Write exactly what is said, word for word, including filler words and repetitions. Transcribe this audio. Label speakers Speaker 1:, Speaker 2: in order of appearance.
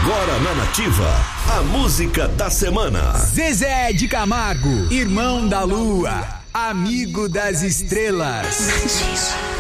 Speaker 1: Agora na Nativa, a música da semana.
Speaker 2: Zezé de Camargo, Irmão da Lua, Amigo das Estrelas.
Speaker 3: Nativa.